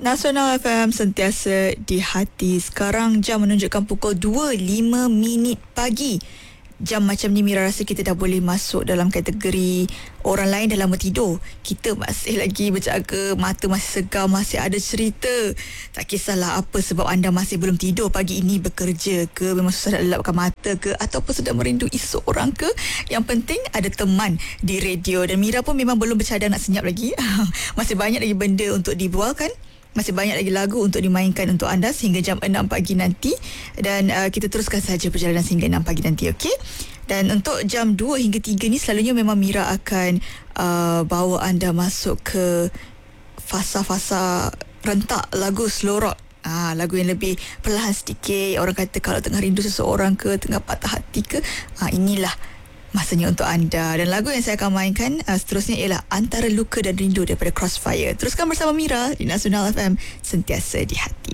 Nasional FM sentiasa di hati. Sekarang jam menunjukkan pukul 2.05 pagi. Jam macam ni Mira rasa kita dah boleh masuk dalam kategori orang lain dah lama tidur. Kita masih lagi berjaga, mata masih segar, masih ada cerita. Tak kisahlah apa sebab anda masih belum tidur pagi ini, bekerja ke, memang susah nak lelapkan mata ke, ataupun sedang merindui seorang ke. Yang penting ada teman di radio. Dan Mira pun memang belum bercadang nak senyap lagi. Masih banyak lagi benda untuk dibualkan. Masih banyak lagi lagu untuk dimainkan untuk anda sehingga jam 6 pagi nanti. Dan kita teruskan saja perjalanan sehingga 6 pagi nanti, okey? Dan untuk jam 2 hingga 3 ni selalunya memang Mira akan bawa anda masuk ke fasa-fasa rentak lagu slow rock. Lagu yang lebih perlahan sedikit. Orang kata kalau tengah rindu seseorang ke, tengah patah hati ke, inilah masanya untuk anda. Dan lagu yang saya akan mainkan seterusnya ialah Antara Luka dan Rindu daripada Crossfire. Teruskan bersama Mira di Nasional FM, sentiasa di hati.